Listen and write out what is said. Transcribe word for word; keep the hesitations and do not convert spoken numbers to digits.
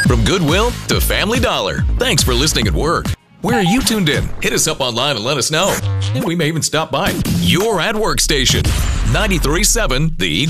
From Goodwill to Family Dollar. Thanks for listening at work. Where are you tuned in? Hit us up online and let us know. And we may even stop by. Your at Work station. ninety-three point seven The Eagle.